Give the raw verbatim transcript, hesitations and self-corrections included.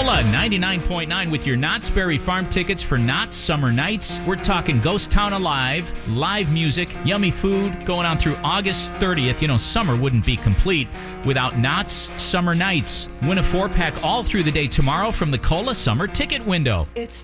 Cola ninety-nine point nine with your Knott's Berry Farm tickets for Knott's Summer Nights. We're talking Ghost Town Alive, live music, yummy food going on through August thirtieth. You know, summer wouldn't be complete without Knott's Summer Nights. Win a four-pack all through the day tomorrow from the Cola Summer Ticket Window. It's